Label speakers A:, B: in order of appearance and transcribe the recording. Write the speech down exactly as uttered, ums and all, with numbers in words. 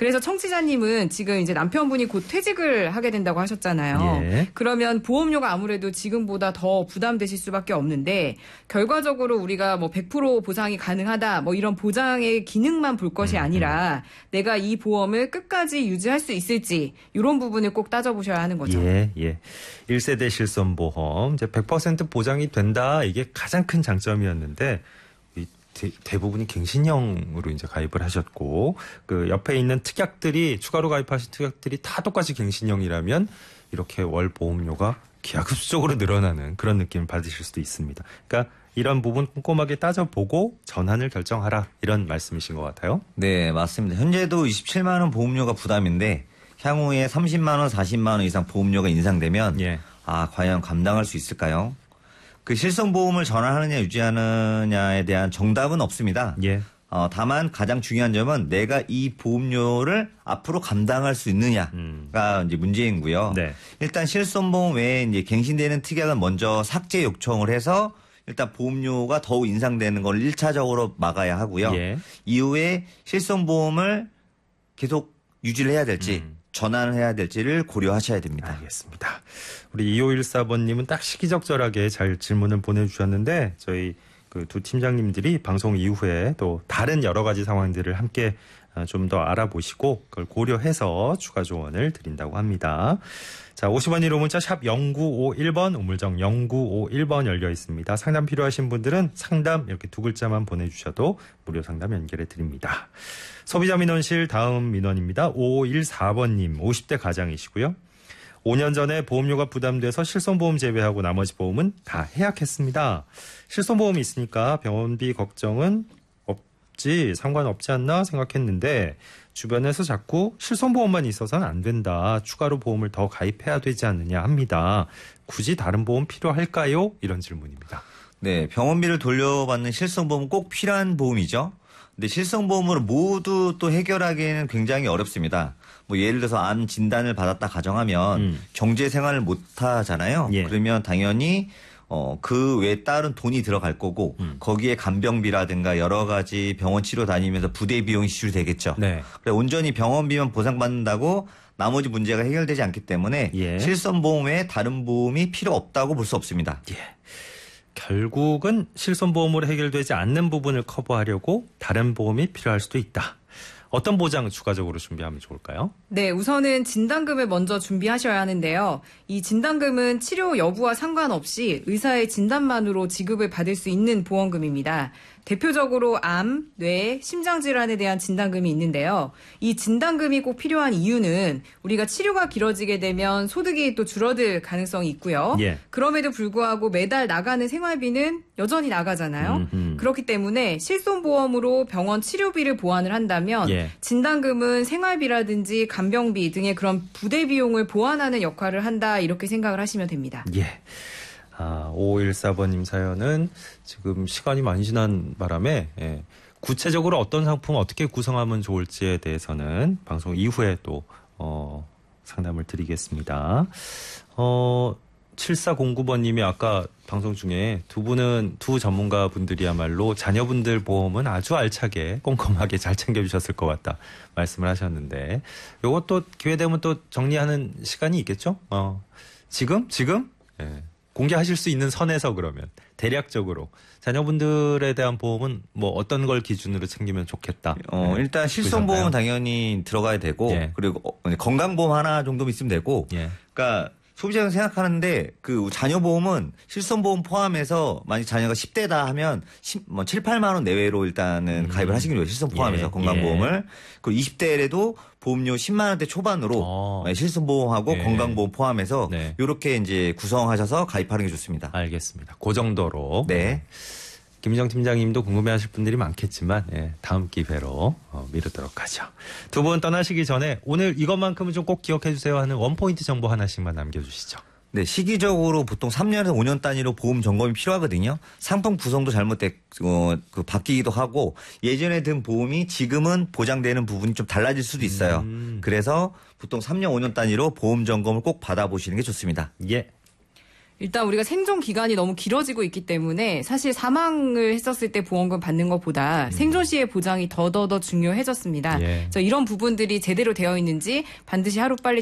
A: 그래서 청취자님은 지금 이제 남편분이 곧 퇴직을 하게 된다고 하셨잖아요.
B: 예.
A: 그러면 보험료가 아무래도 지금보다 더 부담되실 수밖에 없는데 결과적으로 우리가 뭐 백 퍼센트 보상이 가능하다 뭐 이런 보장의 기능만 볼 것이
B: 음,
A: 아니라
B: 음.
A: 내가 이 보험을 끝까지 유지할 수 있을지 이런 부분을 꼭 따져보셔야 하는 거죠.
B: 예, 예. 일 세대 실손보험 이제 백 퍼센트 보장이 된다. 이게 가장 큰 장점이었는데 이 대, 대부분이 갱신형으로 이제 가입을 하셨고 그 옆에 있는 특약들이 추가로 가입하신 특약들이 다 똑같이 갱신형이라면 이렇게 월 보험료가 기하급수적으로 늘어나는 그런 느낌을 받으실 수도 있습니다. 그러니까 이런 부분 꼼꼼하게 따져보고 전환을 결정하라 이런 말씀이신 것 같아요.
C: 네, 맞습니다. 현재도 이십칠만 원 보험료가 부담인데 향후에 삼십만 원, 사십만 원 이상 보험료가 인상되면
B: 예.
C: 아 과연 감당할 수 있을까요? 그 실손보험을 전환하느냐 유지하느냐에 대한 정답은 없습니다.
B: 예.
C: 어, 다만 가장 중요한 점은 내가 이 보험료를 앞으로 감당할 수 있느냐가
B: 음.
C: 이제 문제인고요.
B: 네.
C: 일단 실손보험 외에 이제 갱신되는 특약은 먼저 삭제 요청을 해서 일단 보험료가 더욱 인상되는 걸 일 차적으로 막아야 하고요.
B: 예.
C: 이후에 실손보험을 계속 유지를 해야 될지
B: 음.
C: 전환을 해야 될지를 고려하셔야 됩니다.
B: 알겠습니다. 우리 이오일사 번님은 딱 시기적절하게 잘 질문을 보내주셨는데 저희 그 두 팀장님들이 방송 이후에 또 다른 여러 가지 상황들을 함께 좀 더 알아보시고 그걸 고려해서 추가 조언을 드린다고 합니다. 자, 오십 원 일 호 문자 샵 영구오일 번 우물정 영구오일 번 열려 있습니다. 상담 필요하신 분들은 상담 이렇게 두 글자만 보내주셔도 무료 상담 연결해 드립니다. 소비자 민원실 다음 민원입니다. 오오일사 번님 오십 대 가장이시고요. 오 년 전에 보험료가 부담돼서 실손보험 제외하고 나머지 보험은 다 해약했습니다. 실손보험이 있으니까 병원비 걱정은 없지 상관없지 않나 생각했는데 주변에서 자꾸 실손보험만 있어서는 안 된다. 추가로 보험을 더 가입해야 되지 않느냐 합니다. 굳이 다른 보험 필요할까요? 이런 질문입니다.
C: 네, 병원비를 돌려받는 실손보험은 꼭 필요한 보험이죠. 근데 실손보험으로 모두 또 해결하기에는 굉장히 어렵습니다. 뭐 예를 들어서 암 진단을 받았다 가정하면
B: 음.
C: 경제 생활을 못 하잖아요.
B: 예. 그러면
C: 당연히 어, 그 외에 따른 돈이 들어갈 거고
B: 음.
C: 거기에 간병비라든가 여러 가지 병원 치료 다니면서 부대 비용이 지출되겠죠.
B: 네.
C: 그래 온전히 병원비만 보상받는다고 나머지 문제가 해결되지 않기 때문에
B: 예.
C: 실손보험 외에 다른 보험이 필요 없다고 볼 수 없습니다.
B: 예. 결국은 실손보험으로 해결되지 않는 부분을 커버하려고 다른 보험이 필요할 수도 있다. 어떤 보장 추가적으로 준비하면 좋을까요?
A: 네, 우선은 진단금을 먼저 준비하셔야 하는데요. 이 진단금은 치료 여부와 상관없이 의사의 진단만으로 지급을 받을 수 있는 보험금입니다. 대표적으로 암, 뇌, 심장질환에 대한 진단금이 있는데요. 이 진단금이 꼭 필요한 이유는 우리가 치료가 길어지게 되면 소득이 또 줄어들 가능성이 있고요.
B: 예.
A: 그럼에도 불구하고 매달 나가는 생활비는 여전히 나가잖아요.
B: 음흠.
A: 그렇기 때문에 실손보험으로 병원 치료비를 보완을 한다면
B: 예.
A: 진단금은 생활비라든지 간병비 등의 그런 부대 비용을 보완하는 역할을 한다 이렇게 생각을 하시면 됩니다.
B: 예. 아, 오오일사 번님 사연은 지금 시간이 많이 지난 바람에 예, 구체적으로 어떤 상품 어떻게 구성하면 좋을지에 대해서는 방송 이후에 또 어, 상담을 드리겠습니다. 어, 칠사공구 번님이 아까 방송 중에 두 분은 두 전문가 분들이야말로 자녀분들 보험은 아주 알차게 꼼꼼하게 잘 챙겨주셨을 것 같다 말씀을 하셨는데 이것도 기회되면 또 정리하는 시간이 있겠죠? 어, 지금? 지금? 예. 공개하실 수 있는 선에서 그러면 대략적으로 자녀분들에 대한 보험은 뭐 어떤 걸 기준으로 챙기면 좋겠다.
C: 어,
B: 네.
C: 일단 실손보험은 당연히 들어가야 되고
B: 예.
C: 그리고 건강보험 하나 정도 있으면 되고
B: 예.
C: 그러니까 소비자가 생각하는데 그 자녀보험은 실손보험 포함해서 만약 자녀가 십 대다 하면 뭐 칠, 팔만 원 내외로 일단은
B: 음.
C: 가입을 하시는 거예요. 실손 포함해서
B: 예.
C: 건강보험을. 그리고 이십 대에도 보험료 십만 원대 초반으로
B: 어.
C: 실손보험하고
B: 예.
C: 건강보험 포함해서
B: 네.
C: 이렇게 이제 구성하셔서 가입하는 게 좋습니다.
B: 알겠습니다. 그 정도로.
C: 네.
B: 김희정 팀장님도 궁금해하실 분들이 많겠지만 예, 다음 기회로 어, 미루도록 하죠. 두 분 떠나시기 전에 오늘 이것만큼은 좀 꼭 기억해 주세요 하는 원포인트 정보 하나씩만 남겨주시죠.
C: 네, 시기적으로 보통 삼 년에서 오 년 단위로 보험 점검이 필요하거든요. 상품 구성도 잘못돼 어, 그 바뀌기도 하고 예전에 든 보험이 지금은 보장되는 부분이 좀 달라질 수도 있어요.
B: 음.
C: 그래서 보통 삼 년, 오 년 단위로 보험 점검을 꼭 받아보시는 게 좋습니다.
B: 예.
A: 일단 우리가 생존 기간이 너무 길어지고 있기 때문에 사실 사망을 했었을 때 보험금 받는 것보다 음. 생존 시의 보장이 더더더 중요해졌습니다.
B: 예.
A: 그래서 이런 부분들이 제대로 되어 있는지 반드시 하루빨리